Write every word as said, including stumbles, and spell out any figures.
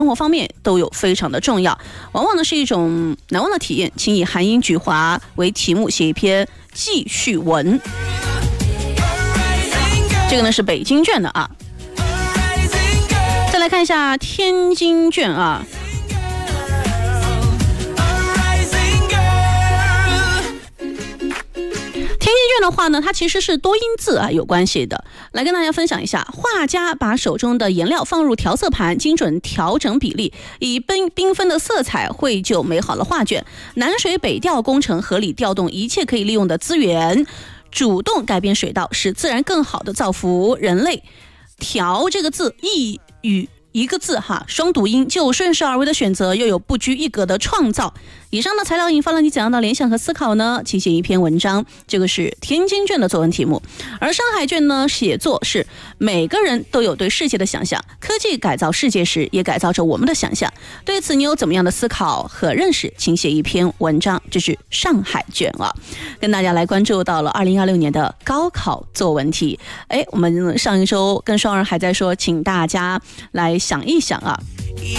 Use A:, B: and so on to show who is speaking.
A: 生活方面都有非常的重要，往往呢是一种难忘的体验。请以韩英举华为题目写一篇记叙文，这个呢是北京卷的啊。再来看一下天津卷啊。天津卷的话呢，它其实是多音字啊有关系的。来跟大家分享一下，画家把手中的颜料放入调色盘，精准调整比例，以缤缤纷的色彩绘就美好的画卷。南水北调工程合理调动一切可以利用的资源，主动改变水道，使自然更好的造福人类。调这个字一语一个字哈，双读音，就顺势而为的选择，又有不拘一格的创造。以上的材料引发了你怎样的联想和思考呢？请写一篇文章，这个是天津卷的作文题目。而上海卷呢，写作是每个人都有对世界的想象，科技改造世界时，也改造着我们的想象。对此你有怎么样的思考和认识？请写一篇文章，这是上海卷啊。跟大家来关注到了二零二六年的高考作文题。哎，我们上一周跟双儿还在说，请大家来想一想啊。